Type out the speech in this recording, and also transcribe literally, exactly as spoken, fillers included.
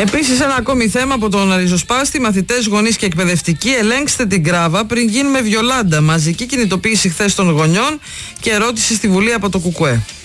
Επίσης, ένα ακόμη θέμα από τον ριζοσπάστη. Μαθητές, γονείς και εκπαιδευτικοί, ελέγξτε την Κράβα πριν γίνουμε Βιολάντα. Μαζική κινητοποίηση χθες των γονιών και ερώτηση στη Βουλή από το Κουκουέ.